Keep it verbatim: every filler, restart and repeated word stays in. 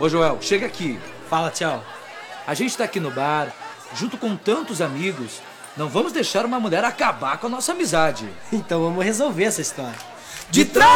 Ô, Joel, chega aqui. Fala, tchau. A gente tá aqui no bar, junto com tantos amigos. Não vamos deixar uma mulher acabar com a nossa amizade. Então vamos resolver essa história. De trás!